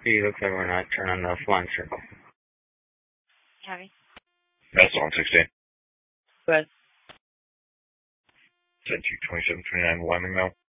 He looks like we're not turning the flying circle. Heavy. That's on 16. Good. 10-27-29 Wyoming now.